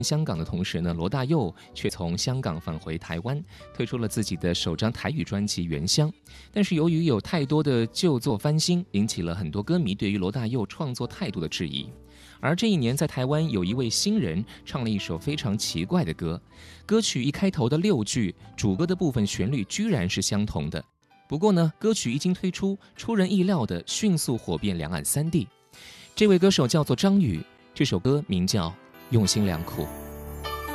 香港的同时呢，罗大佑却从香港返回台湾，推出了自己的首张台语专辑《原乡》。但是由于有太多的旧作翻新，引起了很多歌迷对于罗大佑创作态度的质疑。而这一年，在台湾有一位新人唱了一首非常奇怪的歌，歌曲一开头的6句主歌的部分旋律居然是相同的。不过呢，歌曲一经推出，出人意料的迅速火遍两岸三地。这位歌手叫做张宇，这首歌名叫《用心良苦》。